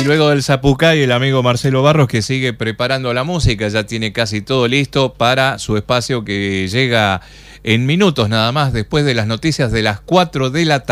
Y luego del Zapucay, el amigo Marcelo Barros, que sigue preparando la música, ya tiene casi todo listo para su espacio que llega en minutos nada más después de las noticias de las 4 de la tarde.